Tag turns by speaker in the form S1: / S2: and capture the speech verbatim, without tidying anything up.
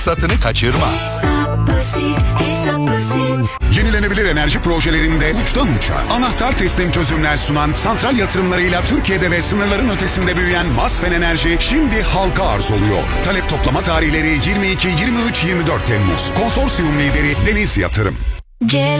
S1: Satını kaçırma.
S2: Hesap basit, hesap basit.
S3: Yenilenebilir enerji projelerinde uçtan uça anahtar teslim çözümler sunan santral yatırımlarıyla Türkiye'de ve sınırların ötesinde büyüyen Masfen Enerji şimdi halka arz oluyor. Talep toplama tarihleri yirmi iki, yirmi üç, yirmi dört Temmuz. Konsorsiyum lideri Deniz Yatırım.
S2: Gel